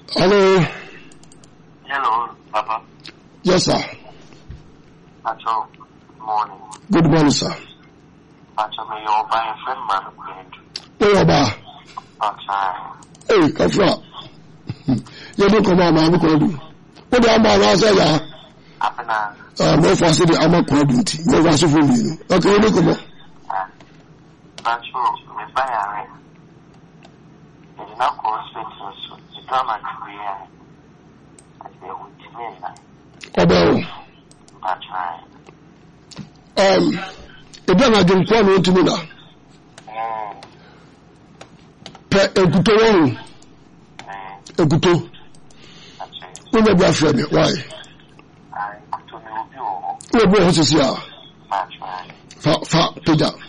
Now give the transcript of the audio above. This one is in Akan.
Hello. Hello, Papa. Yes, sir. Pacho, morning. Good morning, sir. Pacho, may you buy a friend, man, friend. Where you are? Pacho. Hey, Kafra. You don't come on, man. What do you do? What do you do? Apena. No for the Ama Quadrunt. No for you. Okay, you come on. Pacho, me buy a ring. It's not called the drama career. As they would Obey. Pacho. The brother didn't call me to me now. Per Eguto. Eguto. Who may be a friend? Why? I could to know you. Who will be here? Pacho. Fa, Peter.